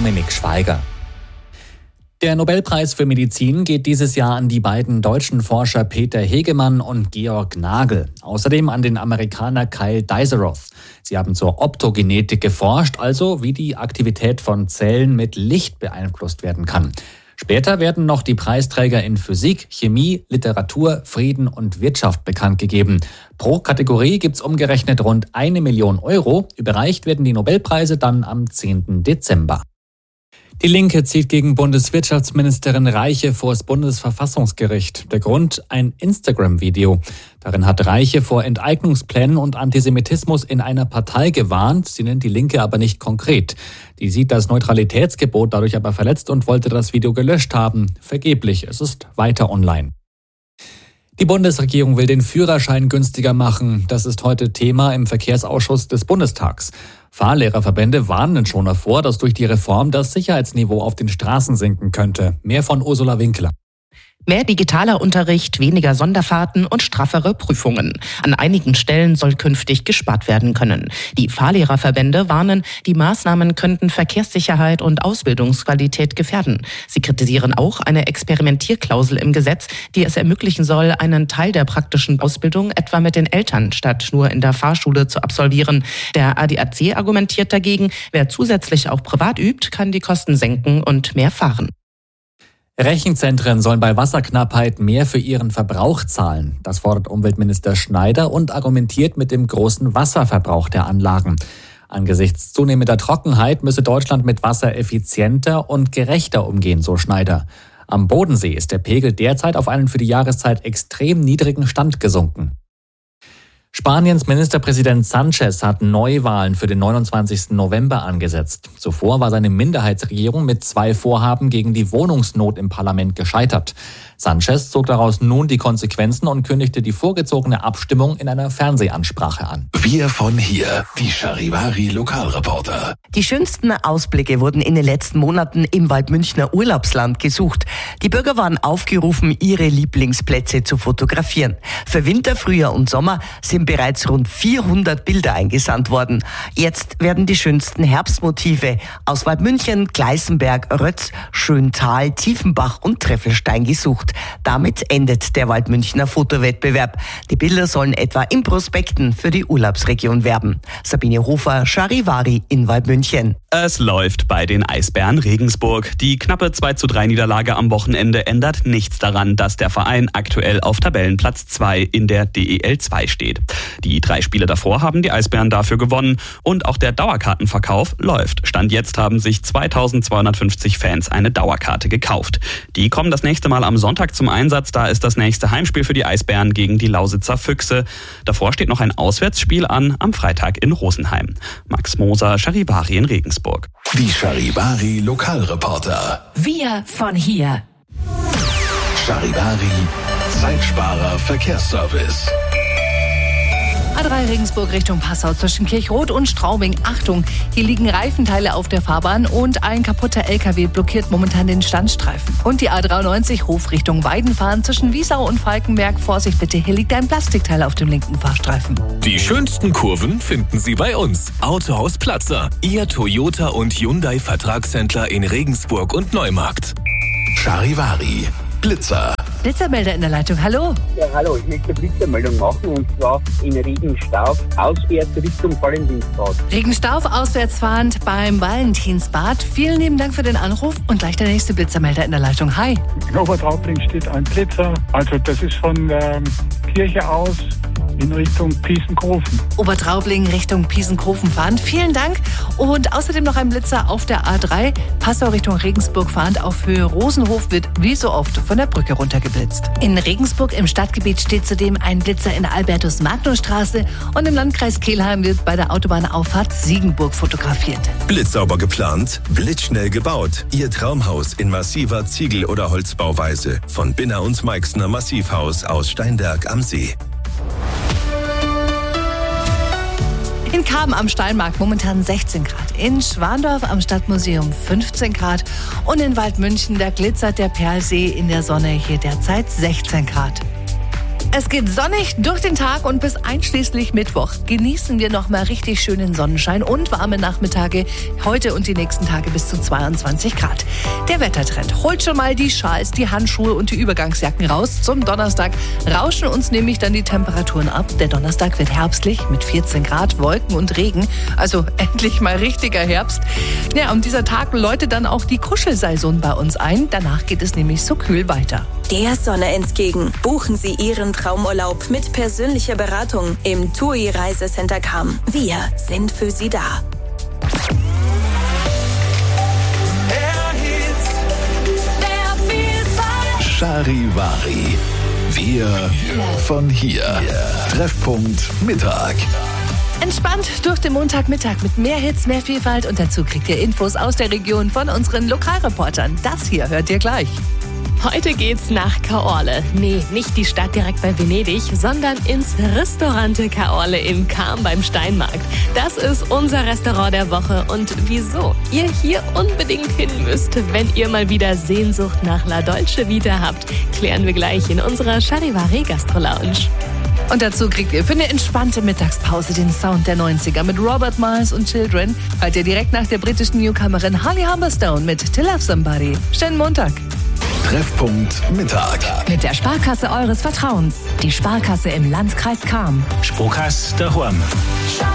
Dominik Schweiger. Der Nobelpreis für Medizin geht dieses Jahr an die beiden deutschen Forscher Peter Hegemann und Georg Nagel. Außerdem an den Amerikaner Kyle Dizeroth. Sie haben zur Optogenetik geforscht, also wie die Aktivität von Zellen mit Licht beeinflusst werden kann. Später werden noch die Preisträger in Physik, Chemie, Literatur, Frieden und Wirtschaft bekannt gegeben. Pro Kategorie gibt's umgerechnet rund 1 Million Euro. Überreicht werden die Nobelpreise dann am 10. Dezember. Die Linke zieht gegen Bundeswirtschaftsministerin Reiche vor das Bundesverfassungsgericht. Der Grund: ein Instagram-Video. Darin hat Reiche vor Enteignungsplänen und Antisemitismus in einer Partei gewarnt. Sie nennt die Linke aber nicht konkret. Die sieht das Neutralitätsgebot dadurch aber verletzt und wollte das Video gelöscht haben. Vergeblich, es ist weiter online. Die Bundesregierung will den Führerschein günstiger machen. Das ist heute Thema im Verkehrsausschuss des Bundestags. Fahrlehrerverbände warnen schon davor, dass durch die Reform das Sicherheitsniveau auf den Straßen sinken könnte. Mehr von Ursula Winkler. Mehr digitaler Unterricht, weniger Sonderfahrten und straffere Prüfungen. An einigen Stellen soll künftig gespart werden können. Die Fahrlehrerverbände warnen, die Maßnahmen könnten Verkehrssicherheit und Ausbildungsqualität gefährden. Sie kritisieren auch eine Experimentierklausel im Gesetz, die es ermöglichen soll, einen Teil der praktischen Ausbildung etwa mit den Eltern statt nur in der Fahrschule zu absolvieren. Der ADAC argumentiert dagegen, wer zusätzlich auch privat übt, kann die Kosten senken und mehr fahren. Rechenzentren sollen bei Wasserknappheit mehr für ihren Verbrauch zahlen. Das fordert Umweltminister Schneider und argumentiert mit dem großen Wasserverbrauch der Anlagen. Angesichts zunehmender Trockenheit müsse Deutschland mit Wasser effizienter und gerechter umgehen, so Schneider. Am Bodensee ist der Pegel derzeit auf einen für die Jahreszeit extrem niedrigen Stand gesunken. Spaniens Ministerpräsident Sánchez hat Neuwahlen für den 29. November angesetzt. Zuvor war seine Minderheitsregierung mit 2 Vorhaben gegen die Wohnungsnot im Parlament gescheitert. Sánchez zog daraus nun die Konsequenzen und kündigte die vorgezogene Abstimmung in einer Fernsehansprache an. Wir von hier, die Charivari Lokalreporter. Die schönsten Ausblicke wurden in den letzten Monaten im Waldmünchner Urlaubsland gesucht. Die Bürger waren aufgerufen, ihre Lieblingsplätze zu fotografieren. Für Winter, Frühjahr und Sommer sind bereits rund 400 Bilder eingesandt worden. Jetzt werden die schönsten Herbstmotive aus Waldmünchen, Gleißenberg, Rötz, Schöntal, Tiefenbach und Treffelstein gesucht. Damit endet der Waldmünchner Fotowettbewerb. Die Bilder sollen etwa in Prospekten für die Urlaubsregion werben. Sabine Hofer, Charivari in Waldmünchen. Es läuft bei den Eisbären Regensburg. Die knappe 2:3 Niederlage am Wochenende ändert nichts daran, dass der Verein aktuell auf Tabellenplatz 2 in der DEL 2 steht. Die 3 Spiele davor haben die Eisbären dafür gewonnen und auch der Dauerkartenverkauf läuft. Stand jetzt haben sich 2250 Fans eine Dauerkarte gekauft. Die kommen das nächste Mal am Sonntag zum Einsatz. Da ist das nächste Heimspiel für die Eisbären gegen die Lausitzer Füchse. Davor steht noch ein Auswärtsspiel an am Freitag in Rosenheim. Max Moser, Charivari in Regensburg. Die Charivari Lokalreporter. Wir von hier. Charivari Zeitsparer Verkehrsservice. A3 Regensburg Richtung Passau zwischen Kirchroth und Straubing. Achtung, hier liegen Reifenteile auf der Fahrbahn und ein kaputter LKW blockiert momentan den Standstreifen. Und die A93 Hof Richtung Weidenfahren zwischen Wiesau und Falkenberg. Vorsicht bitte, hier liegt ein Plastikteil auf dem linken Fahrstreifen. Die schönsten Kurven finden Sie bei uns. Autohaus Platzer, Ihr Toyota und Hyundai Vertragshändler in Regensburg und Neumarkt. Charivari Blitzer. Blitzermelder in der Leitung, hallo. Ja, hallo, ich möchte Blitzermeldung machen und zwar in Regenstauf auswärts Richtung Valentinsbad. Regenstauf auswärts fahrend beim Valentinsbad. Vielen lieben Dank für den Anruf und gleich der nächste Blitzermelder in der Leitung. Hi. In Obertraubling steht ein Blitzer, also das ist von der Kirche aus in Richtung Piesenkhofen. Obertraubling Richtung Piesenkhofen fahrend. Vielen Dank. Und außerdem noch ein Blitzer auf der A3. Passau Richtung Regensburg fahrend auf Höhe Rosenhof wird wie so oft von der Brücke runtergeblitzt. In Regensburg im Stadtgebiet steht zudem ein Blitzer in der Albertus-Magnus-Straße und im Landkreis Kelheim wird bei der Autobahnauffahrt Siegenburg fotografiert. Blitzsauber geplant, blitzschnell gebaut. Ihr Traumhaus in massiver Ziegel- oder Holzbauweise. Von Binner und Meixner Massivhaus aus Steinberg am See. In Karben am Steinmarkt momentan 16 Grad. In Schwandorf am Stadtmuseum 15 Grad. Und in Waldmünchen, da glitzert der Perlsee in der Sonne, hier derzeit 16 Grad. Es geht sonnig durch den Tag und bis einschließlich Mittwoch genießen wir noch mal richtig schönen Sonnenschein und warme Nachmittage heute und die nächsten Tage bis zu 22 Grad. Der Wettertrend holt schon mal die Schals, die Handschuhe und die Übergangsjacken raus. Zum Donnerstag rauschen uns nämlich dann die Temperaturen ab. Der Donnerstag wird herbstlich mit 14 Grad, Wolken und Regen. Also endlich mal richtiger Herbst. Ja, und dieser Tag läutet dann auch die Kuschelsaison bei uns ein. Danach geht es nämlich so kühl weiter. Der Sonne entgegen. Buchen Sie Ihren Traumurlaub mit persönlicher Beratung im TUI Reisecenter Cham. Wir sind für Sie da. Charivari. Wir von hier. Treffpunkt Mittag. Entspannt durch den Montagmittag mit mehr Hits, mehr Vielfalt und dazu kriegt ihr Infos aus der Region von unseren Lokalreportern. Das hier hört ihr gleich. Heute geht's nach Caorle. Nee, nicht die Stadt direkt bei Venedig, sondern ins Restaurante Caorle in Cham beim Steinmarkt. Das ist unser Restaurant der Woche und wieso ihr hier unbedingt hin müsst, wenn ihr mal wieder Sehnsucht nach La Dolce Vita habt, klären wir gleich in unserer Charivari Gastro Lounge. Und dazu kriegt ihr für eine entspannte Mittagspause den Sound der 90er mit Robert Miles und Children. Hört ihr direkt nach der britischen Newcomerin Holly Humberstone mit To Love Somebody. Schönen Montag. Treffpunkt Mittag. Mit der Sparkasse eures Vertrauens. Die Sparkasse im Landkreis Cham. Sparkasse daheim.